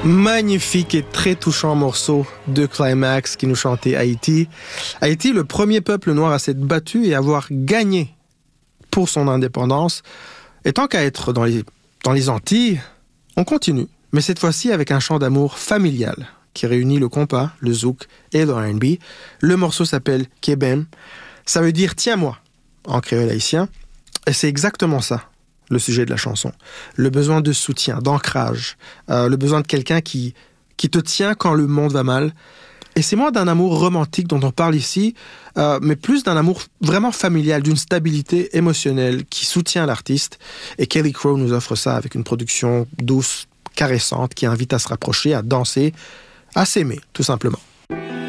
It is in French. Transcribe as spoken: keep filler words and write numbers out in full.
Magnifique et très touchant morceau de Climax qui nous chantait Haïti. Haïti, le premier peuple noir à s'être battu et avoir gagné pour son indépendance. Et tant qu'à être dans les, dans les Antilles, on continue. Mais cette fois-ci avec un chant d'amour familial qui réunit le compas, le zouk et le R and B. Le morceau s'appelle Kébem. Ça veut dire « tiens-moi » en créole haïtien. Et c'est exactement ça, le sujet de la chanson. Le besoin de soutien, d'ancrage, euh, le besoin de quelqu'un qui, qui te tient quand le monde va mal. Et c'est moins d'un amour romantique dont on parle ici, euh, mais plus d'un amour vraiment familial, d'une stabilité émotionnelle qui soutient l'artiste. Et Kelly Crow nous offre ça avec une production douce, caressante, qui invite à se rapprocher, à danser, à s'aimer, tout simplement.